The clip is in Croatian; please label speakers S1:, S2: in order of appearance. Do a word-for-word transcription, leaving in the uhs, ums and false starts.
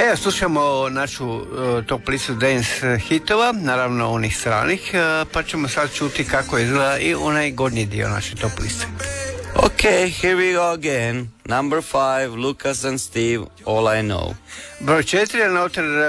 S1: Evo, slušamo našu uh, top listu dance hitova, naravno onih stranih, uh, pa ćemo sad čuti kako izgleda i onaj gornji dio naše top liste.
S2: Okay, here we go again. Number five, Lucas and Steve, All I Know.
S1: Broj četiri, Another